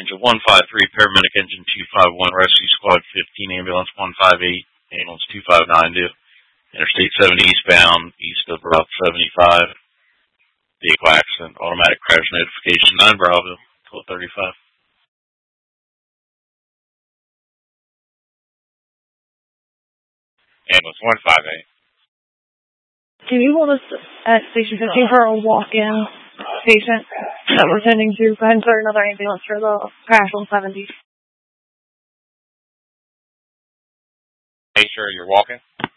engine 153, paramedic engine 251, rescue squad 15, ambulance 158, ambulance 259 due. Interstate 70 eastbound, east of Route 75. Vehicle accident, automatic crash notification, 9 Bravo, 1235. Ambulance 158. Can you hold us at Station 15 for a walk-in patient that we're sending to? Go ahead and start another ambulance for the crash on 70. Hey, sure, you're walking?